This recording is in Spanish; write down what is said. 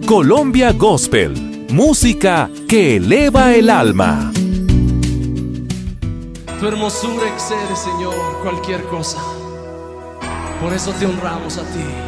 Colombia Gospel, música que eleva el alma. Tu hermosura excede, Señor, cualquier cosa. Por eso te honramos a ti.